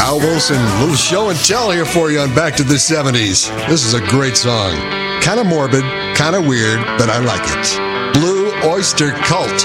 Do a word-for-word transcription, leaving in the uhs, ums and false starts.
Al Wilson, little show and tell here for you on Back to the seventies. This is a great song. Kind of morbid, kind of weird, but I like it. Blue Oyster Cult.